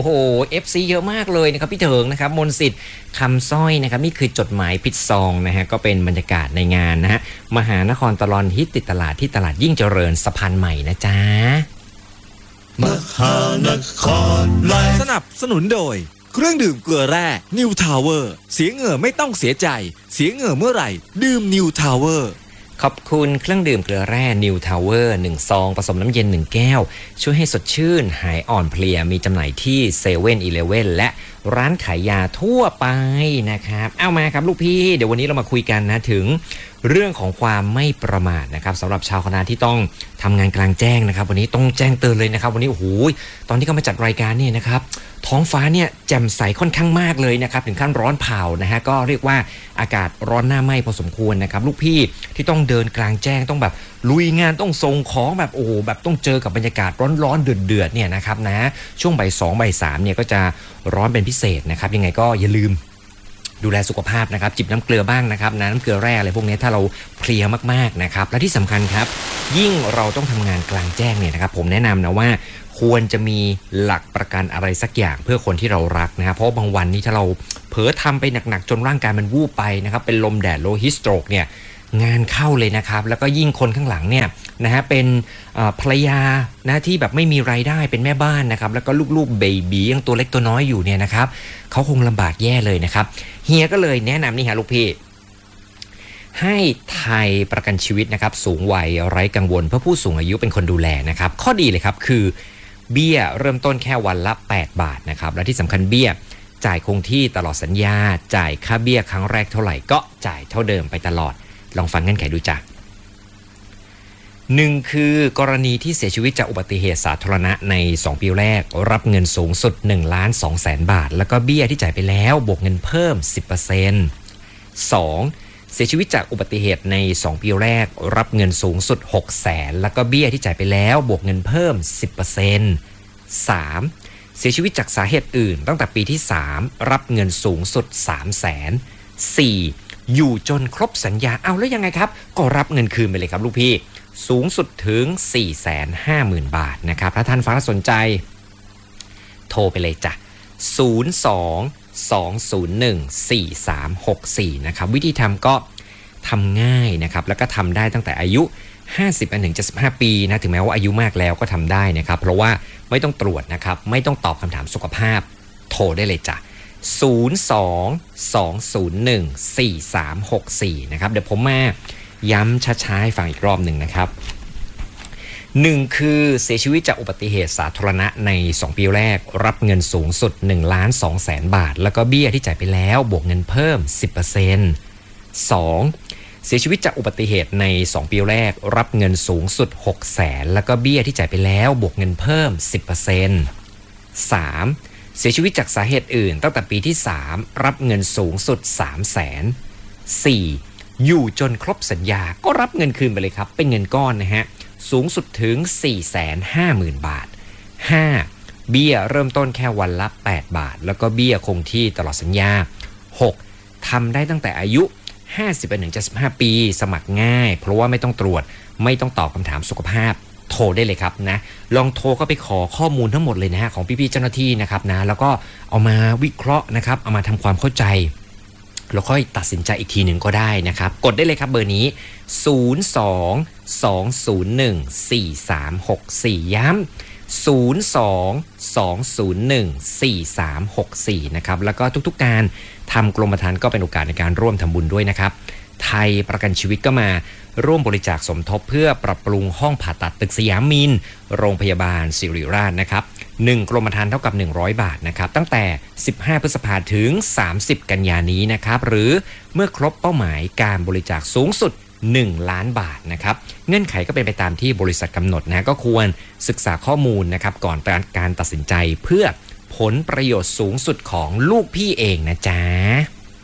โห FC เยอะมากเลยนะครับพี่เถิงนะครับมนต์สิทธิ์คำสร้อยนะครับนี่คือจดหมายผิดซองนะฮะก็เป็นบรรยากาศในงานนะฮะมหานครตลอดฮิตติดตลาดที่ตลาดยิ่งเจริญสะพานใหม่นะจ๊ะมหานครไลฟ์สนับสนุนโดยเครื่องดื่มเกลือแร่ New Tower เสียเหงื่อไม่ต้องเสียใจเสียเหงื่อเมื่อไหร่ดื่ม New Tower ขอบคุณเครื่องดื่มเกลือแร่ New Tower 1 ซองผสมน้ำเย็น 1 แก้วช่วยให้สดชื่นหายอ่อนเพลียมีจำหน่ายที่เซเว่นอีเลฟเว่นและร้านขายยาทั่วไปนะครับเอามาครับลูกพี่เดี๋ยววันนี้เรามาคุยกันนะถึงเรื่องของความไม่ประมาทนะครับสำหรับชาวคณะที่ต้องทำงานกลางแจ้งนะครับวันนี้ต้องแจ้งเตือนเลยนะครับวันนี้โอ้โหตอนที่เขามาจัดรายการเนี่ยนะครับท้องฟ้าเนี่ยแจ่มใสค่อนข้างมากเลยนะครับถึงขั้นร้อนเผานะฮะก็เรียกว่าอากาศร้อนหน้าไหม้พอสมควรนะครับลูกพี่ที่ต้องเดินกลางแจ้งต้องแบบลุยงานต้องส่งของแบบโอ้โหแบบต้องเจอกับบรรยากาศร้อนๆเดือดๆเนี่ยนะครับนะช่วงบ่าย2บ่าย3เนี่ยก็จะร้อนเป็นพิเศษนะครับยังไงก็อย่าลืมดูแลสุขภาพนะครับจิบน้ำเกลือบ้างนะครับน้ำเกลือแร่อะไรพวกนี้ถ้าเราเพลียมากๆนะครับและที่สำคัญครับยิ่งเราต้องทำงานกลางแจ้งเนี่ยนะครับผมแนะนำนะว่าควรจะมีหลักประกันอะไรสักอย่างเพื่อคนที่เรารักนะครับเพราะบางวันนี้ถ้าเราเผลอทำไปหนักๆจนร่างกายมันวูบไปนะครับเป็นลมแดดโลฮิสโตรกเนี่ยงานเข้าเลยนะครับแล้วก็ยิ่งคนข้างหลังเนี่ยนะฮะเป็นภรรยานะที่แบบไม่มีรายได้เป็นแม่บ้านนะครับแล้วก็ลูกๆเบบียังตัวเล็กตัวน้อยอยู่เนี่ยนะครับเขาคงลำบากแย่เลยนะครับเฮียก็เลยแนะนำนี่ฮะลูกพี่ให้ไทยประกันชีวิตนะครับสูงวัยไร้กังวลเพื่อผู้สูงอายุเป็นคนดูแลนะครับข้อดีเลยครับคือเบี้ยเริ่มต้นแค่วันละ8 บาทนะครับและที่สำคัญเบี้ยจ่ายคงที่ตลอดสัญญาจ่ายค่าเบี้ยครั้งแรกเท่าไหร่ก็จ่ายเท่าเดิมไปตลอดลองฟังเงื่อนไขดูจ้ะ1คือกรณีที่เสียชีวิตจากอุบัติเหตุสาธารณะใน2 ปีแรกรับเงินสูงสุด 1,200,000 บาทแล้วก็เบี้ยที่จ่ายไปแล้วบวกเงินเพิ่ม 10% 2เสียชีวิตจากอุบัติเหตุใน2 ปีแรกรับเงินสูงสุด 600,000แล้วก็เบี้ยที่จ่ายไปแล้วบวกเงินเพิ่ม 10% 3เสียชีวิตจากสาเหตุอื่นตั้งแต่ปีที่3รับเงินสูงสุด 300,000 4อยู่จนครบสัญญาเอาแล้วยังไงครับก็รับเงินคืนไปเลยครับลูกพี่สูงสุดถึง 450,000 บาทนะครับถ้าท่านฟังแล้วสนใจโทรไปเลยจ้ะ02-201-4364นะครับวิธีทำก็ทำง่ายนะครับแล้วก็ทำได้ตั้งแต่อายุ50 ถึง 75 ปีนะถึงแม้ว่าอายุมากแล้วก็ทำได้นะครับเพราะว่าไม่ต้องตรวจนะครับไม่ต้องตอบคำถามสุขภาพโทรได้เลยจ้ะ02-201-4364นะครับเดี๋ยวผมมาย้ำช้าๆให้ฟังอีกรอบหนึ่งนะครับ1คือเสียชีวิตจากอุบัติเหตุสาธารณะใน2 ปีแรกรับเงินสูงสุด 1,200,000 บาทแล้วก็เบี้ยที่จ่ายไปแล้วบวกเงินเพิ่ม 10% 2เสียชีวิตจากอุบัติเหตุใน2 ปีแรกรับเงินสูงสุด 600,000แล้วก็เบี้ยที่จ่ายไปแล้วบวกเงินเพิ่ม 10% 3เสียชีวิตจากสาเหตุอื่นตั้งแต่ปีที่3รับเงินสูงสุด 300,000 4อยู่จนครบสัญญาก็รับเงินคืนไปเลยครับเป็นเงินก้อนนะฮะสูงสุดถึง 450,000 บาท 5. เบี้ยเริ่มต้นแค่วันละ8 บาทแล้วก็เบี้ยคงที่ตลอดสัญญา 6. ทำได้ตั้งแต่อายุ50-75 ปีสมัครง่ายเพราะว่าไม่ต้องตรวจไม่ต้องตอบคำถามสุขภาพโทรได้เลยครับนะลองโทรเข้าไปขอข้อมูลทั้งหมดเลยนะฮะของพี่ๆเจ้าหน้าที่นะครับนะแล้วก็เอามาวิเคราะห์นะครับเอามาทำความเข้าใจแล้วค่อยตัดสินใจอีกทีหนึ่งก็ได้นะครับกดได้เลยครับเบอร์นี้02-201-4364ย้ำ02-201-4364นะครับแล้วก็ทุกๆการทำกรมธรรม์ก็เป็นโอกาสในการร่วมทำบุญด้วยนะครับไทยประกันชีวิตก็มาร่วมบริจาคสมทบเพื่อปรับปรุงห้องผ่าตัดตึกสยามมินโรงพยาบาลศิริราชนะครับ1กรมธรรม์เท่ากับ100 บาทนะครับตั้งแต่15 พฤษภาคมถึง30 กันยายนนี้นะครับหรือเมื่อครบเป้าหมายการบริจาคสูงสุด1 ล้านบาทนะครับเงื่อนไขก็เป็นไปตามที่บริษัทกำหนดนะก็ควรศึกษาข้อมูลนะครับก่อนการตัดสินใจเพื่อผลประโยชน์สูงสุดของลูกพี่เองนะจ๊ะ